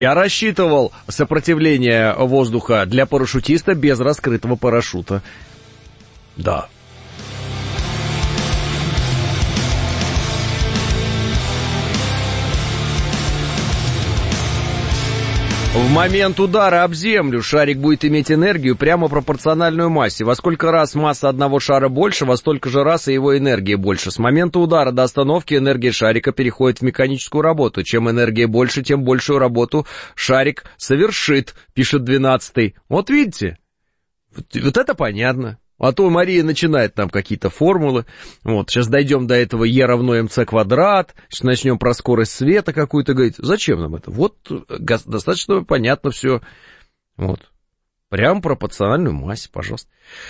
Я рассчитывал сопротивление воздуха для парашютиста без раскрытого парашюта. Да. В момент удара об землю шарик будет иметь энергию прямо пропорциональную массе. Во сколько раз масса одного шара больше, во столько же раз и его энергия больше. С момента удара до остановки энергия шарика переходит в механическую работу. Чем энергия больше, тем большую работу шарик совершит, пишет 12-й. Вот видите? Вот это понятно. А то Мария начинает там какие-то формулы. Вот, сейчас дойдем до этого Е равно МЦ квадрат. Сейчас начнем про скорость света какую-то говорить. Зачем нам это? Вот, достаточно понятно все. Вот. Прям пропорциональную массе, пожалуйста.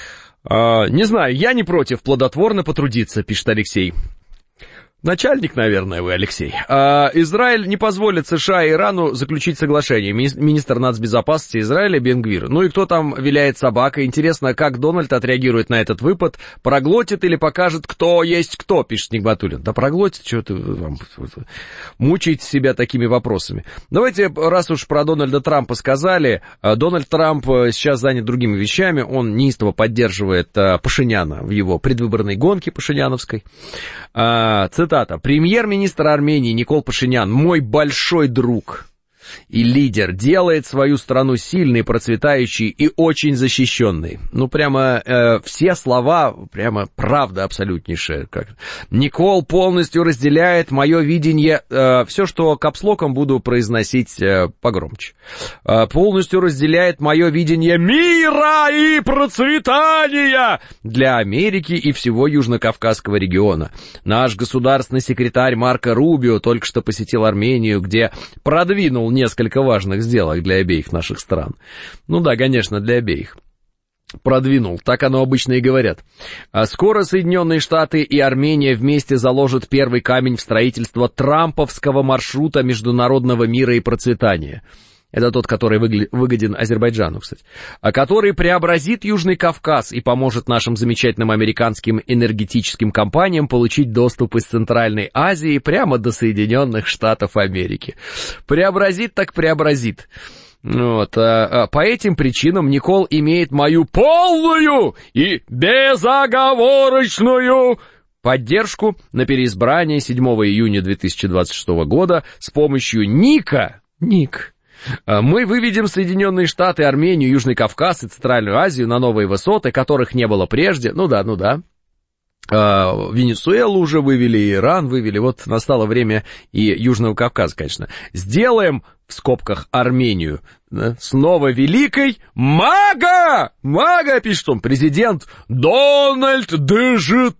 Не знаю, я не против плодотворно потрудиться, пишет Алексей. Начальник, наверное, вы, Алексей. Израиль не позволит США и Ирану заключить соглашение. Министр нацбезопасности Израиля Бен-Гвир. Ну и кто там виляет собакой? Интересно, как Дональд отреагирует на этот выпад? Проглотит или покажет, кто есть кто, пишет Нигматуллин. Да проглотит, что ты мучаете себя такими вопросами. Давайте, раз уж про Дональда Трампа сказали, Дональд Трамп сейчас занят другими вещами. Он неистово поддерживает Пашиняна в его предвыборной гонке пашиняновской. Цитата. «Премьер-министр Армении Никол Пашинян, мой большой друг и лидер, делает свою страну сильной, процветающей и очень защищенной». Ну, прямо все слова, прямо правда абсолютнейшая. Никол полностью разделяет мое видение, все, что капслоком буду произносить погромче. Полностью разделяет мое видение мира и процветания для Америки и всего Южно-Кавказского региона. Наш государственный секретарь Марко Рубио только что посетил Армению, где продвинул несколько важных сделок для обеих наших стран. Ну да, конечно, для обеих. Продвинул, так оно обычно и говорят. Скоро Соединенные Штаты и Армения вместе заложат первый камень в строительство трамповского маршрута международного мира и процветания. Это тот, который выгоден Азербайджану, кстати. Который преобразит Южный Кавказ и поможет нашим замечательным американским энергетическим компаниям получить доступ из Центральной Азии прямо до Соединенных Штатов Америки. Преобразит так преобразит. Вот, по этим причинам Никол имеет мою полную и безоговорочную поддержку на переизбрание 7 июня 2026 года с помощью Ник. Мы выведем Соединенные Штаты, Армению, Южный Кавказ и Центральную Азию на новые высоты, которых не было прежде. Ну да. Венесуэлу уже вывели, Иран вывели. Вот настало время и Южного Кавказа, конечно. Сделаем, в скобках, Армению, да, снова великой. Мага, пишет он, президент Дональд Д.Ж.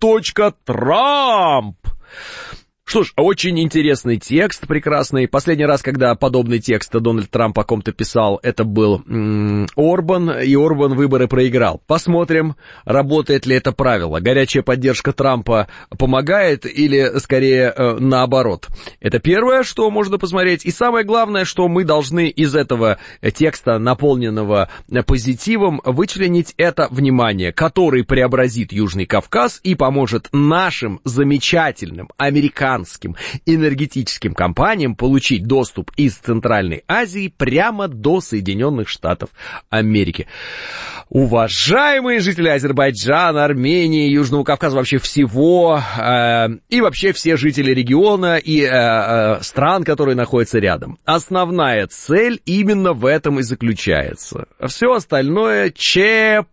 Трамп. Что ж, очень интересный текст, прекрасный. Последний раз, когда подобный текст Дональд Трамп о ком-то писал, это был Орбан, и Орбан выборы проиграл. Посмотрим, работает ли это правило. Горячая поддержка Трампа помогает или, скорее, наоборот. Это первое, что можно посмотреть. И самое главное, что мы должны из этого текста, наполненного позитивом, вычленить это внимание, который преобразит Южный Кавказ и поможет нашим замечательным американским энергетическим компаниям получить доступ из Центральной Азии прямо до Соединенных Штатов Америки. Уважаемые жители Азербайджана, Армении, Южного Кавказа, вообще всего, и вообще все жители региона и стран, которые находятся рядом. Основная цель именно в этом и заключается. Все остальное чепуха,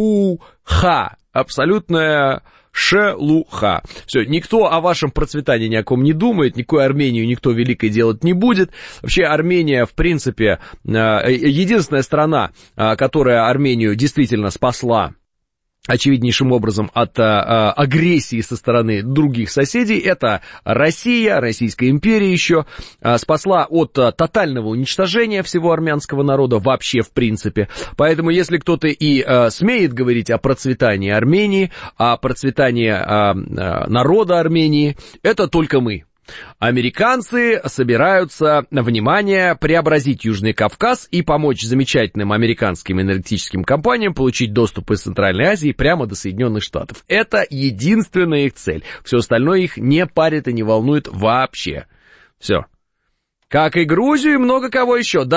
абсолютная шелуха. Все, никто о вашем процветании ни о ком не думает, никакую Армению никто великой делать не будет. Вообще Армения, в принципе, единственная страна, которая Армению действительно спасла очевиднейшим образом от агрессии со стороны других соседей, это Россия, Российская империя еще, спасла от тотального уничтожения всего армянского народа вообще в принципе. Поэтому если кто-то и смеет говорить о процветании Армении, о процветании народа Армении, это только мы. Американцы собираются, внимание, преобразить Южный Кавказ и помочь замечательным американским энергетическим компаниям получить доступ из Центральной Азии прямо до Соединенных Штатов. Это единственная их цель. Все остальное их не парит и не волнует вообще. Все. Как и Грузию, и много кого еще. Да.